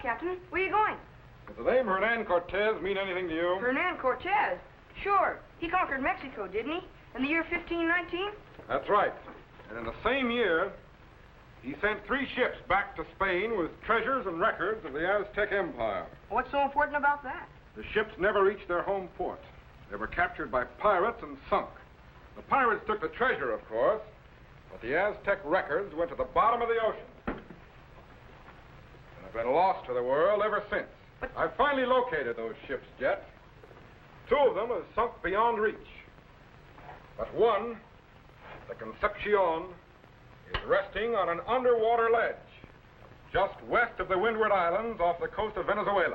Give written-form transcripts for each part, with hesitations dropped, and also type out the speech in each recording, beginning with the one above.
Captain. Where are you going? Does the name Hernan Cortez mean anything to you? Hernan Cortez? Sure. He conquered Mexico, didn't he? In the year 1519? That's right. And in the same year, he sent 3 ships back to Spain with treasures and records of the Aztec Empire. What's so important about that? The ships never reached their home port. They were captured by pirates and sunk. The pirates took the treasure, of course, but the Aztec records went to the bottom of the ocean. And have been lost to the world ever since. But I've finally located those ships, Jet. 2 of them have sunk beyond reach. But one, the Concepcion, is resting on an underwater ledge just west of the Windward Islands off the coast of Venezuela.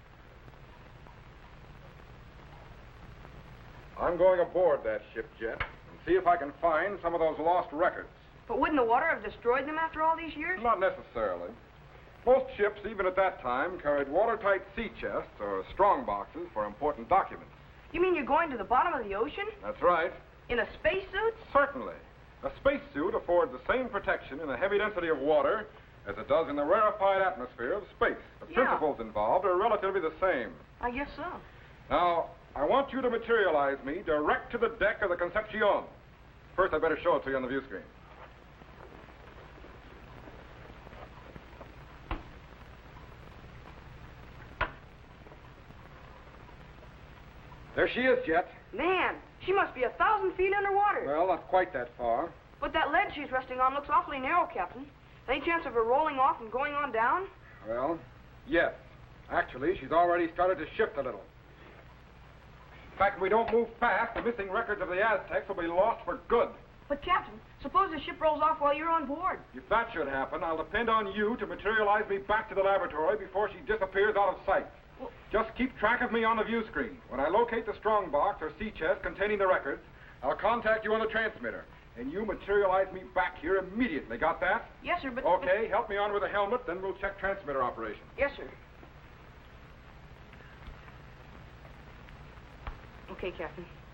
I'm going aboard that ship, Jet, and see if I can find some of those lost records. But wouldn't the water have destroyed them after all these years? Not necessarily. Most ships, even at that time, carried watertight sea chests or strong boxes for important documents. You mean you're going to the bottom of the ocean? That's right. In a spacesuit? Certainly. A spacesuit affords the same protection in a heavy density of water as it does in the rarefied atmosphere of space. The principles involved are relatively the same. I guess so. Now, I want you to materialize me direct to the deck of the Concepcion. First, I'd better show it to you on the view screen. There she is, Jet. Man, she must be 1,000 feet underwater. Well, not quite that far. But that ledge she's resting on looks awfully narrow, Captain. Any chance of her rolling off and going on down? Well, yes. Actually, she's already started to shift a little. In fact, if we don't move fast, the missing records of the Aztecs will be lost for good. But, Captain, suppose the ship rolls off while you're on board. If that should happen, I'll depend on you to materialize me back to the laboratory before she disappears out of sight. Well, just keep track of me on the view screen. When I locate the strong box or sea chest containing the records, I'll contact you on the transmitter. And you materialize me back here immediately. Got that? Yes, sir, but... Okay, help me on with the helmet, then we'll check transmitter operation. Yes, sir. Okay, Captain.